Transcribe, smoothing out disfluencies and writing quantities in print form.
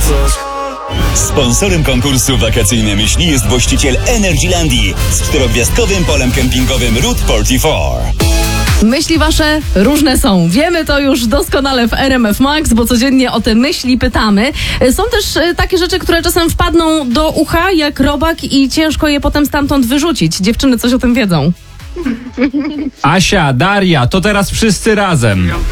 coś. Sponsorem konkursu Wakacyjne Myśli jest właściciel Energylandii z 4-gwiazdkowym polem kempingowym Route 44. Myśli wasze różne są. Wiemy to już doskonale w RMF Max, bo codziennie o te myśli pytamy. Są też takie rzeczy, które czasem wpadną do ucha jak robak i ciężko je potem stamtąd wyrzucić. Dziewczyny coś o tym wiedzą. Asia, Daria, to teraz wszyscy razem.